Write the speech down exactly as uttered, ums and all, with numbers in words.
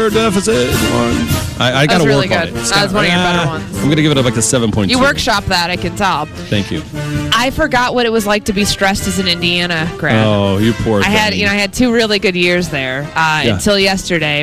Water deficit one. I, I got to really work on good. it. It's That was kinda- one of your ah, better ones. I'm going to give it like a seven point two. You workshop that, I can tell. Thank you. I forgot what it was like to be stressed as an Indiana grad. Oh, you poor I had, thing. you know, I had two really good years there uh, Yeah. until yesterday.